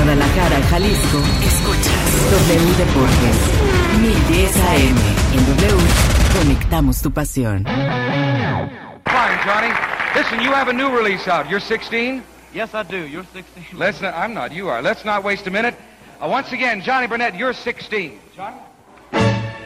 Guadalajara, Jalisco, escuchas W Deportes, 1010 AM. En W, conectamos tu pasión. Fine, Johnny. Listen, you have a new release out. You're 16? Yes, I do. You're 16. I'm not. You are. Let's not waste a minute. Once again, Johnny Burnett, you're 16. Johnny?